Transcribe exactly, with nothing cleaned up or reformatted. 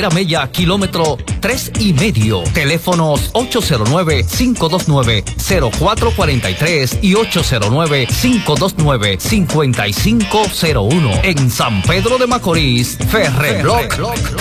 carretera Mella, kilómetro tres y medio. Teléfonos ocho cero nueve, cinco dos nueve, cero cuatro cuatro tres y ocho cero nueve, cinco dos nueve, cinco cinco cero uno. En San Pedro de Macorís, Ferreblock